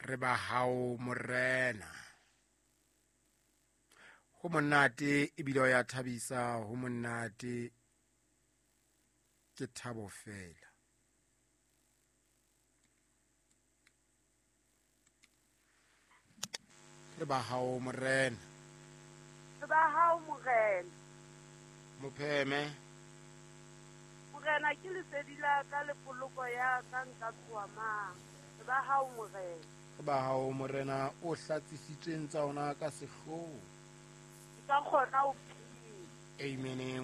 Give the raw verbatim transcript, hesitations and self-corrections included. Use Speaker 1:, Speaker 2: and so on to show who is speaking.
Speaker 1: re ba hao morena. Ho monate ebile o ya thabisa, ho monate ke thabo fela. Re ba hao morena.
Speaker 2: Re ba hao morena.
Speaker 1: Mopheme.
Speaker 2: Morena ke lesedi la ka le poloko ya ka nka tloha mang. Re ba hao morena.
Speaker 1: Re ba hao morena o hlatsisitsweng tsa ona ka sehloho.
Speaker 2: Ka kgona ho phela.
Speaker 1: Amen.